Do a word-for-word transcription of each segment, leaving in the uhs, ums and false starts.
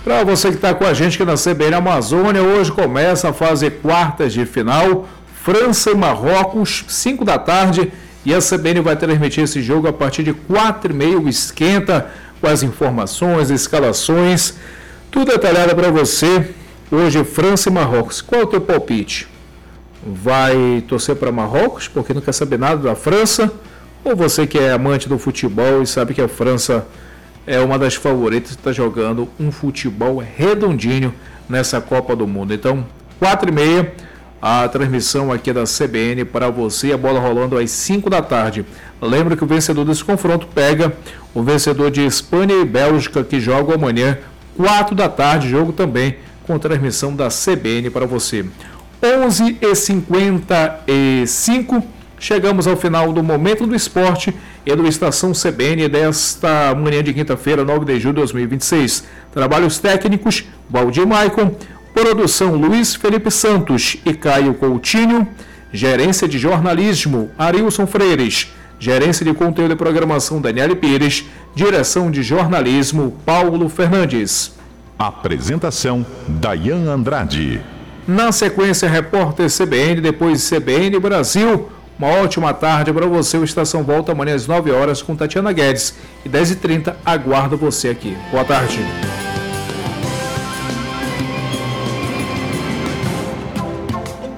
Para você que está com a gente aqui na C B N Amazônia, hoje começa a fase quartas de final, França e Marrocos, cinco da tarde, e a C B N vai transmitir esse jogo a partir de quatro e meia, o esquenta, com as informações, escalações, tudo detalhado para você. Hoje, França e Marrocos. Qual é o teu palpite? Vai torcer para Marrocos, porque não quer saber nada da França? Ou você que é amante do futebol e sabe que a França é uma das favoritas que está jogando um futebol redondinho nessa Copa do Mundo? Então, quatro e meia, a transmissão aqui da C B N para você, a bola rolando às cinco da tarde. Lembra que o vencedor desse confronto pega o vencedor de Espanha e Bélgica, que jogam amanhã, quatro da tarde, jogo também com transmissão da C B N para você. onze e cinquenta e cinco, chegamos ao final do Momento do Esporte e do Estação C B N desta manhã de quinta-feira, nove de julho de dois mil e vinte e seis. Trabalhos técnicos, Valdir Maicon, produção Luiz Felipe Santos e Caio Coutinho, gerência de jornalismo Arilson Freires, gerência de conteúdo e programação Daniele Pires, direção de jornalismo Paulo Fernandes. Apresentação Dayan Andrade. Na sequência, repórter C B N, depois C B N Brasil. Uma ótima tarde para você. O Estação volta amanhã às nove horas com Tatiana Guedes. E dez e trinta, aguardo você aqui. Boa tarde.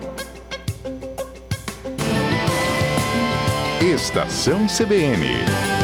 Estação C B N.